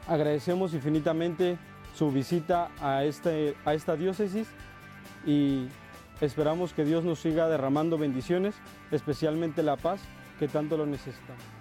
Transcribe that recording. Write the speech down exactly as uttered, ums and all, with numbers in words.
Agradecemos infinitamente su visita a, este, a esta diócesis y esperamos que Dios nos siga derramando bendiciones, especialmente la paz que tanto lo necesitamos.